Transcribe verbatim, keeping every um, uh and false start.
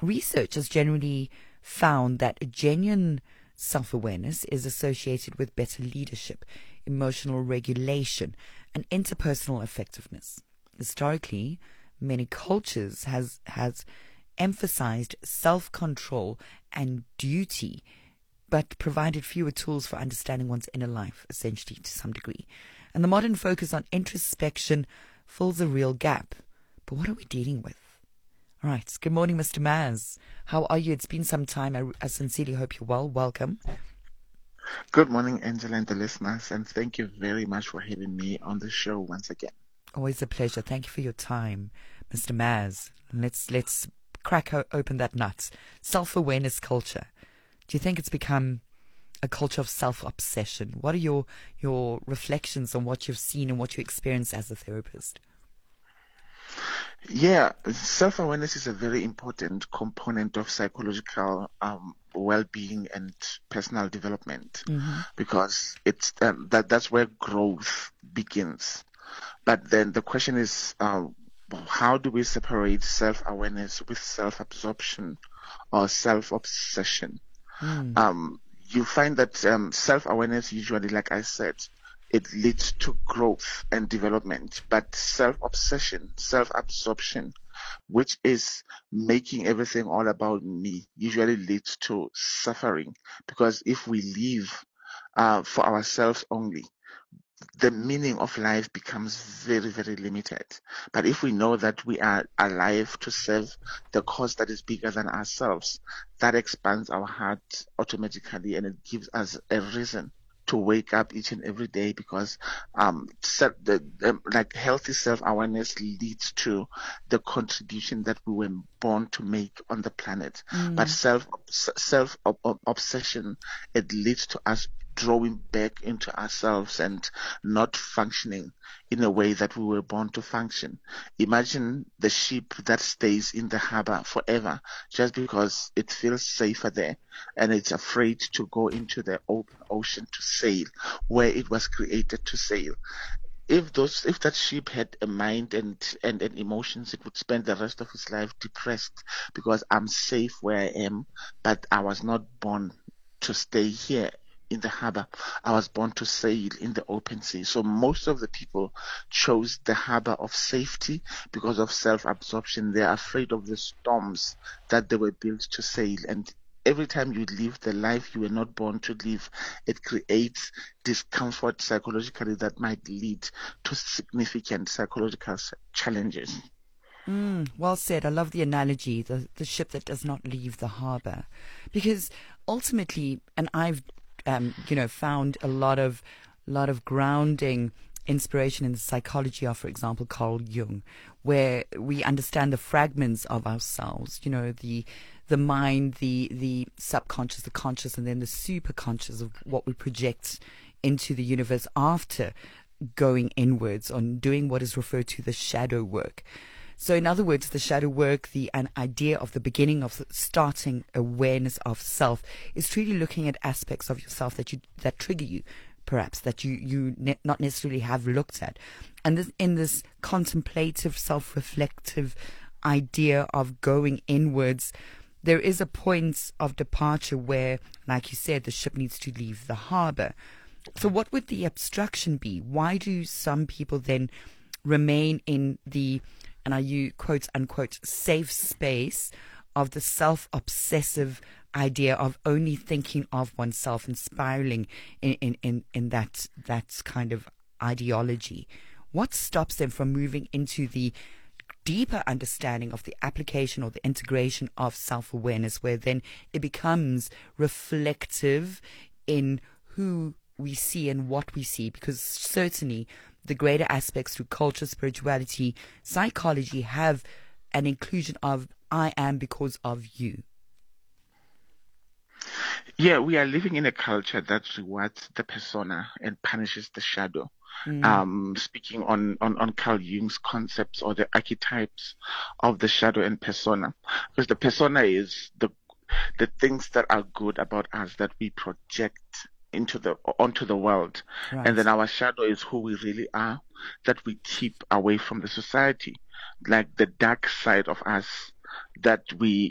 research has generally found that a genuine self-awareness is associated with better leadership, emotional regulation, and interpersonal effectiveness. Historically, many cultures has has emphasized self-control and duty, but provided fewer tools for understanding one's inner life, essentially, to some degree. And the modern focus on introspection fills a real gap. But what are we dealing with? All right. Good morning, Mister Maz. How are you? It's been some time. I, I sincerely hope you're well. Welcome. Good morning, Angela and the listeners, and thank you very much for having me on the show once again. Always a pleasure. Thank you for your time, Mister Maz. Let's let's crack o- open that nut. Self-awareness culture. Do you think it's become a culture of self-obsession? What are your your reflections on what you've seen and what you experienced as a therapist? Yeah, self-awareness is a very important component of psychological um, well-being and personal development Mm-hmm. because it's um, that that's where growth begins. But then the question is, uh, how do we separate self-awareness with self-absorption or self-obsession? Mm. Um, you find that um, self-awareness usually, like I said, it leads to growth and development, but self-obsession, self-absorption, which is making everything all about me, usually leads to suffering. Because if we live uh, for ourselves only, the meaning of life becomes very, very limited. But if we know that we are alive to serve the cause that is bigger than ourselves, that expands our heart automatically, and it gives us a reason to wake up each and every day, because um, se- the, the, like healthy self-awareness leads to the contribution that we were born to make on the planet. Mm. But self self obsession, it leads to us drawing back into ourselves and not functioning in a way that we were born to function. Imagine the ship that stays in the harbor forever just because it feels safer there, and it's afraid to go into the open ocean to sail where it was created to sail. If those, if that ship had a mind and, and, and emotions, it would spend the rest of its life depressed because I'm safe where I am, but I was not born to stay here in the harbor. I was born to sail in the open sea. So most of the people chose the harbor of safety because of self-absorption. They're afraid of the storms that they were built to sail. And every time you live the life you were not born to live, it creates discomfort psychologically that might lead to significant psychological challenges. Mm, well said. I love the analogy, the the ship that does not leave the harbor, because ultimately, and I've, um, you know, found a lot of, lot of grounding inspiration in the psychology of, for example, Carl Jung, where we understand the fragments of ourselves. You know, the the mind, the the subconscious, the conscious, and then the superconscious of what we project into the universe after going inwards on doing what is referred to the shadow work. So in other words, the shadow work, the an idea of the beginning of starting awareness of self, is truly looking at aspects of yourself that you that trigger you, perhaps, that you, you ne- not necessarily have looked at. And this, in this contemplative, self-reflective idea of going inwards, there is a point of departure where, like you said, the ship needs to leave the harbor. So what would the obstruction be? Why do some people then remain in the, and I use quote unquote, safe space of the self-obsessive idea of only thinking of oneself and spiraling in, in, in, in that that kind of ideology? What stops them from moving into the deeper understanding of the application or the integration of self-awareness, where then it becomes reflective in who we see and what we see? Because certainly the greater aspects through culture, spirituality, psychology have an inclusion of I am because of you. Yeah, we are living in a culture that rewards the persona and punishes the shadow. Mm. Um, speaking on, on, on Carl Jung's concepts or the archetypes of the shadow and persona, because the persona is the the things that are good about us that we project into the onto the world, Right. and then our shadow is who we really are, that we keep away from the society, like the dark side of us that we